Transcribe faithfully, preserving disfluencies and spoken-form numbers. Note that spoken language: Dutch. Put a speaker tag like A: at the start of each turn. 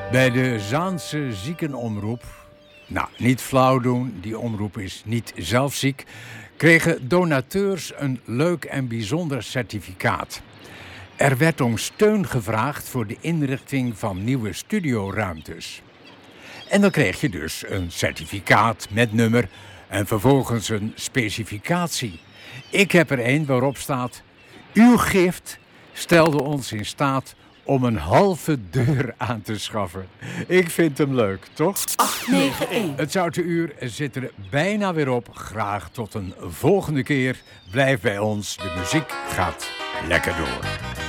A: Bij de Zaanse ziekenomroep, nou, niet flauw doen, die omroep is niet zelf ziek, kregen donateurs een leuk en bijzonder certificaat. Er werd om steun gevraagd voor de inrichting van nieuwe studioruimtes. En dan kreeg je dus een certificaat met nummer en vervolgens een specificatie. Ik heb er een waarop staat: uw gift stelde ons in staat om een halve deur aan te schaffen. Ik vind hem leuk, toch?
B: acht negen één.
A: Het Zoute Uur zit er bijna weer op. Graag tot een volgende keer. Blijf bij ons. De muziek gaat lekker door.